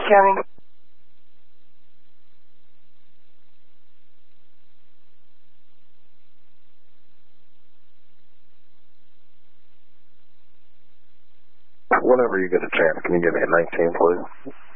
County. Whenever you get a chance, can you give me a 19, please?